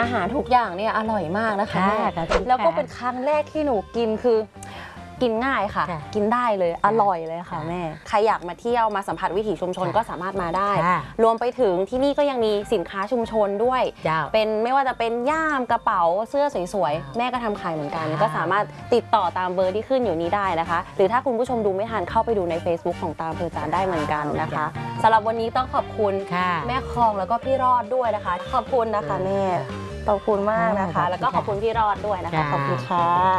อาหารทุกอย่างเนี่ยอร่อยมากนะคะแม่แล้วก็เป็นครั้งแรกที่หนูกินคือกินง่ายค่ะกินได้เลยอร่อยเลยค่ะแม่ใครอยากมาเที่ยวมาสัมผัสวิถีชุมชนก็สามารถมาได้รวมไปถึงที่นี่ก็ยังมีสินค้าชุมชนด้วยเป็นไม่ว่าจะเป็นย่ามกระเป๋าเสื้อสวยๆแม่ก็ทำขายเหมือนกันก็สามารถติดต่อตามเบอร์ที่ขึ้นอยู่นี้ได้นะคะหรือถ้าคุณผู้ชมดูไม่ทันเข้าไปดูใน Facebook ของตาอำเภอจานได้เหมือนกันนะคะสำหรับวันนี้ต้องขอบคุณแม่คองแล้วก็พี่รอดด้วยนะคะขอบคุณนะคะแม่ขอบคุณมากนะคะแล้วก็ขอบคุณพี่รอดด้วยนะคะขอบคุณค่ะ